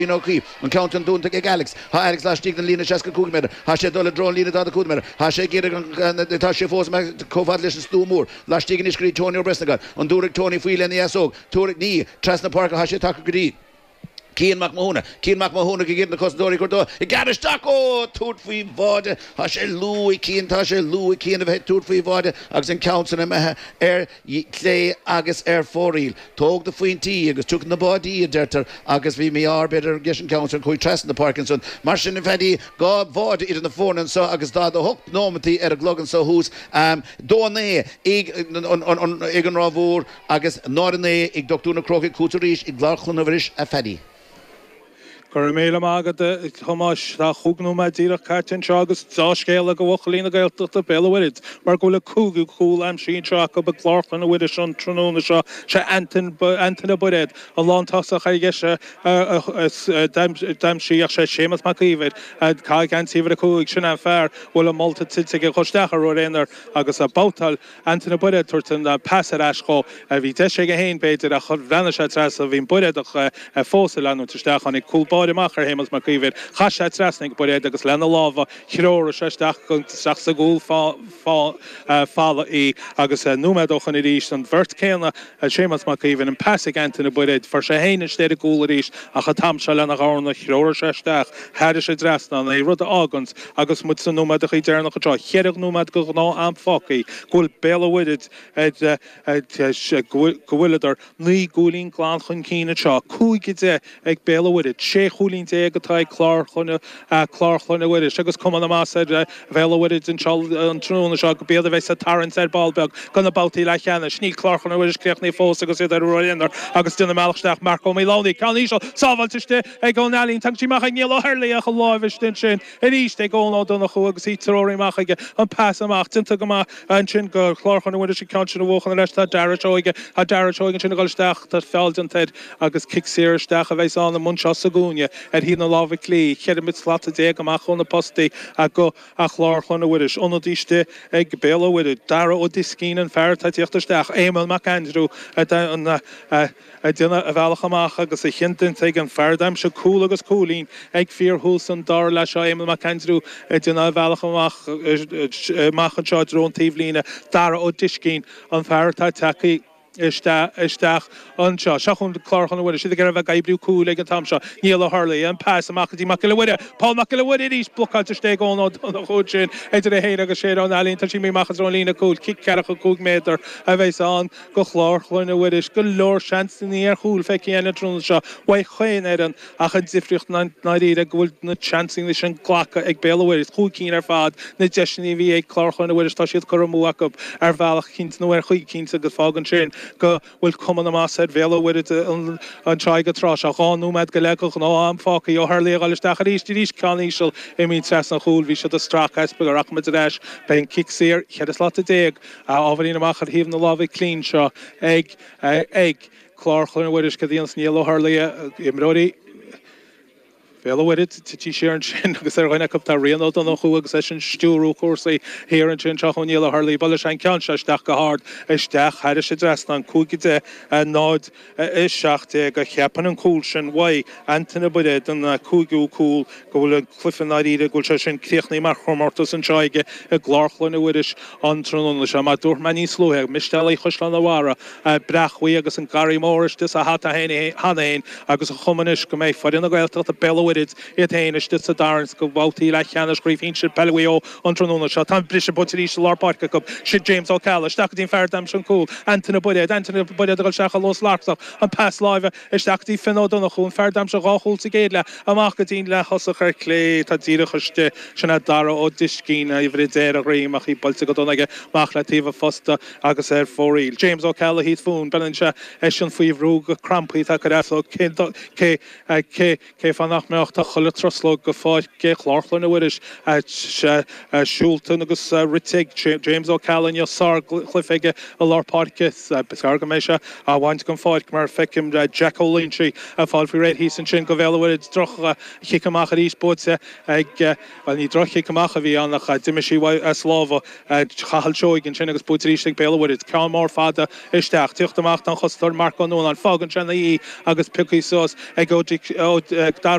Key and count and don't take Alex. Alex last stick the Lina Shaska Kugmer. Hashe dollar draw Lina the Kugmer. Hashe get the Tashe Force Kovadlish Stu Moore. Last stick in his Tony Bresnagar. On Durik Tony Wheel and the Asog. Turik Knee. Trasna Park Hashe Takagri. Keen McMahon gegeben der Kostdori Cordo. Egal Stacko, tut wie Worte. Hasche Louis Keen der tut wie Worte. Agus in Council Clay Agus Foril. Tog the Fuin T. Agus took the body der Agus wie me are better Geshen Council Koi Trust the Parkinson. Martin Fedi go Worte in the phone and so Agus da the hook normally at a glog so who's Done on Egan Ravur Agus Nordene ik Dr. Crockett Kuterish ik Glarkhonoverish a Fedi. Carmela Maga the Homash, the Hugnuma, Dira Carton Chagas, Zoshkela, Gawalina Galt, the Bella with it, Margola Kugu, cool, I'm she Chaka, but Clark and the Widdish on Tronona Shaw, Anton Budet, a long toss of Hagesha, Dam she, Shamas Makivid, and Kai can't see the Kug, Shana Fair, will a multitude to get Hostacher or Renner, Agus a Bautal, Anton Budet, Turton, Passer Ashko, a Vitesha Gain Baited, a Vanisha Tras of Imbudet, a Fossil to Stach on a cool de macher hemels makiver khasha trasning but agus lena lava hirora shastach sagsa goal fall e agus numa doch in east and vert kena shemas makiver and passing antene but for shahene stede goal is a khatam shalana garna hirora shastach hadish trasna e rod agons agus mutsa numa de gitar noch getra hirig numa go no am foki goal bella with it goilder ni goaling clan khun kina cha kuigite ek bella with it Hulin Teg, Clark with it. Sugar's come on the mass said Vela with it in Tron, Shog, Beer the Vesa Tarrant said Ballberg, gone about the Lachana, Schneek Clark on the Wish Kirkney Foss, go sit there in there, Augustin the Malstach, Marco Miloni, Canisho, Savaltiste, Egon Nally, Tanchi Maching Yellow Hurley, a Holovish Dinchin, and East they go on the Hug, see Torori Machig, and pass him off, Tintagama, and Chingo, Clark on the Wish Country walk on the rest of Darrach Oiga, a Darrach Oiga, Chinagolstach, that fell and Ted, August kicks here, Stach, a on the Munchasagunia. And he no love clee, Kermit Slatta Deg, a mach on the posti, a go a Clark on the Widdish, Onodiste, Egg Bello with it, Dara Odiskin and Ferret, Tichtastach, Emil McAndrew, a dinner of Alchamach, as a hinton taken Ferdam, Shakul, agus Cooling, Egg Fear Hulson, Darla, Emil McAndrew, a dinner of Alchamach, Machacha, Drone Tivlina, Dara Odishkin, on Ferret Taki. Istach on Shachun Clark on the Widder, she the Garava Gaibru Cool, Leg and Tamsha, Neil Hurley, and pass a Makati Makilawida, Paul Makilawida, each book out to stay on the Hochin, into the Hader shade on Alin, touching me Machazolina Cool, kick Caracol Cook Mater, Aves on, go Clark on the Widdish, good Lord, chance in the air, Hool, Fecky and a Trunsha, Why Hain Eden, Achad Zifrich Naida, Gold, not chancing the Shan Clacka, Egg Bella Widdish, Hookin or Fad, Najeshin EVA, Clark on the Widdish, Tashit Karamuak, Arvalach, Kins, nowhere Hookin, the fog and chain. Will come on the mass said Velo with it and try to trash a gone no mad galeko no am focky or her legal stach is canishal mean Sasna Hul we should the strack as bigger Ahmed Dash playing kicks here he had a slot to dig over in the macher even the love clean shot egg Clark on with Kadians Yellow Harley Imrodi Velo with it to share and chin because they're going to come to Reno on the Hug session Sturu course here in Chin Chachon Yellow Harley Ballashan Kansha Stach hard Stach had a dress on Kugite and nod is Shachte a Happen and Coolshin why Anthony Budet and Kugu cool go Cliff and Ida Gulshin Kirchni Marcos and Chaige a Glarchlin Widdish on Tronon Shamadur Mani Slohe Mishtali Hushlanawara Brach Wegas and Gary Morris this a Hata Hanain Agus a Homanish come for in the Galt the Bello it Hainish this a Darns go Bauti like Hanish Griefin should Pelweo on Tronona shot and Bishop Butterish Lord Park Cup should James O'Callaghan Stackdin Ferdam Cool Anthony Budet the Shachalos Larksock and pass live Stakti Fino Donachun Ferdam Shahul Tigedla a Marketing La Hossacher Clay Tadzira Hushte Shanadara Odishkin every day a Machi Balsigodonaga Machlativa Foster Agaser Foril James O'Callaghan he's phone Balansha Eshan Fuiv Rug Crampy Takaraflo K Fanachmer nach tá cholle trosló go fáid ge chláchlan bhuiis siúltan agus ritig James O'Callan jo sár chlufiige a lápáce besarga méise a bhaint go fáid mar fecim Jack O'Lynch a fáil fi réid hí an sin go bhfuid droch chiicamach a rísbóse ag ní droch chiicamach a bhí annach diimiisi sláva chahall seoig an sin agus bútríiste béhid ce mór fada isteach tuchtach an chostor Mark an fágan sena í agus pií sós ag